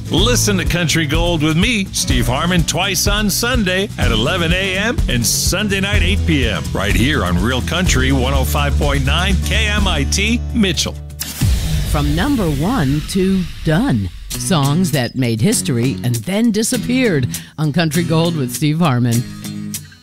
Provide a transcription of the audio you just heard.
Listen to Country Gold with me, Steve Harmon, twice on Sunday at 11 a.m. and Sunday night 8 p.m. right here on Real Country 105.9 KMIT Mitchell. From number 1 to Done. Songs that made history and then disappeared on Country Gold with Steve Harmon.